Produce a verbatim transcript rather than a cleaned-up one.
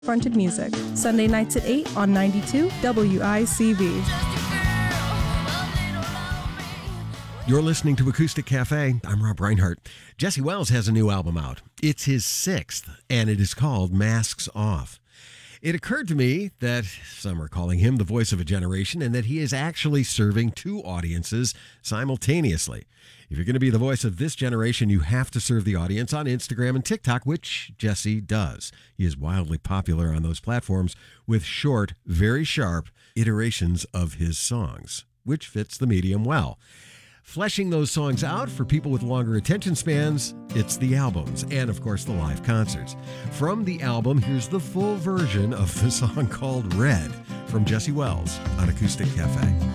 Fronted Music, Sunday nights at eight on ninety-two W I C V. You're listening to Acoustic Cafe. I'm Rob Reinhart. Jesse Wells has a new album out. It's his sixth, and it is called Masks Off. It occurred to me that some are calling him the voice of a generation and that he is actually serving two audiences simultaneously. If you're going to be the voice of this generation, you have to serve the audience on Instagram and TikTok, which Jesse does. He is wildly popular on those platforms with short, very sharp iterations of his songs, which fits the medium well. Fleshing those songs out for people with longer attention spans, it's the albums and, of course, the live concerts. From the album, here's the full version of the song called Red from Jesse Wells on Acoustic Cafe.